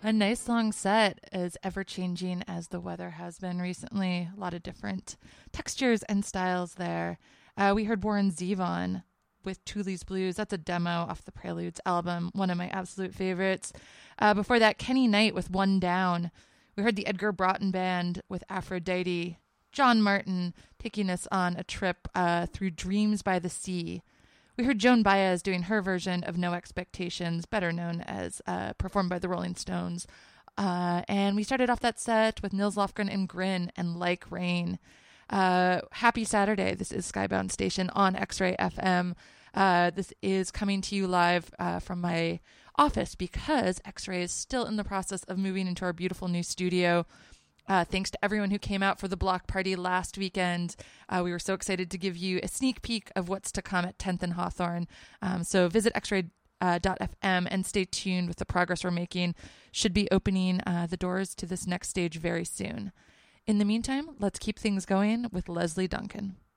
A nice long set, as ever changing as the weather has been recently. A lot of different textures and styles there. We heard Warren Zevon with Thule's Blues. That's a demo off the Preludes album, one of my absolute favorites. Before that, Kenny Knight with One Down. We heard the Edgar Broughton Band with Aphrodite. John Martin taking us on a trip through Dreams by the Sea. We heard Joan Baez doing her version of No Expectations, better known as performed by the Rolling Stones. And we started off that set with Nils Lofgren and Grin and Like Rain. Happy Saturday. This is Skybound Station on X-Ray FM. This is coming to you live from my office because X-Ray is still in the process of moving into our beautiful new studio. Thanks to everyone who came out for the block party last weekend. We were so excited to give you a sneak peek of what's to come at 10th and Hawthorne. So visit xray.fm and stay tuned with the progress we're making. Should be opening the doors to this next stage very soon. In the meantime, let's keep things going with Leslie Duncan.